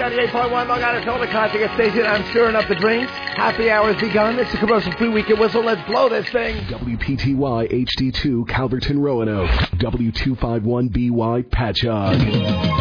98.1 Long Island Soul, the classic station. I'm stirring up the drinks. Happy hour has begun. It's the commercial-free weekend whistle. Let's blow this thing. WPTY HD2, Calverton, Roanoke. W251BY, Patchogue.